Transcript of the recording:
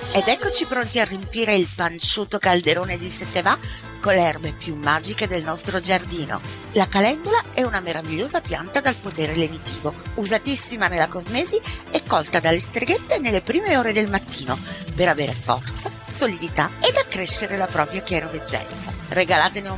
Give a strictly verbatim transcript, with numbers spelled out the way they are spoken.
Ed eccoci pronti a riempire il panciuto calderone di Settevà con le erbe più magiche del nostro giardino. La calendula è una meravigliosa pianta dal potere lenitivo, usatissima nella cosmesi e colta dalle streghette nelle prime ore del mattino per avere forza, solidità ed accrescere la propria chiaroveggenza. Regalatene un